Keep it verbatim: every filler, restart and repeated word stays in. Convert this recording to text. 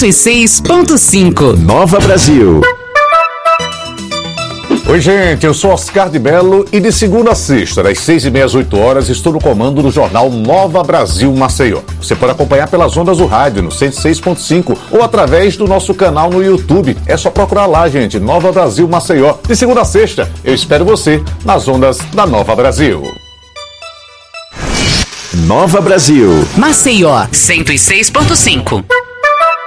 cento e seis ponto cinco. Nova Brasil. Oi, gente, eu sou Oscar de Mello e de segunda a sexta, das seis e meia às oito horas, estou no comando do jornal Nova Brasil Maceió. Você pode acompanhar pelas ondas do rádio, no cento e seis ponto cinco, ou através do nosso canal no YouTube. É só procurar lá, gente, Nova Brasil Maceió. De segunda a sexta, eu espero você nas ondas da Nova Brasil. Nova Brasil. Maceió, cento e seis ponto cinco.